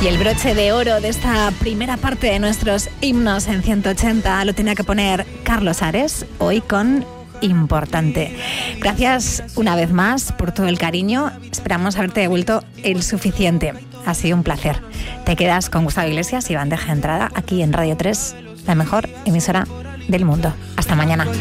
Y el broche de oro de esta primera parte de nuestros himnos en 180 lo tenía que poner Carlos Ares, hoy con Importante. Gracias una vez más por todo el cariño. Esperamos haberte devuelto el suficiente. Ha sido un placer. Te quedas con Gustavo Iglesias y Bandeja de Entrada aquí en Radio 3, la mejor emisora del mundo. Hasta mañana.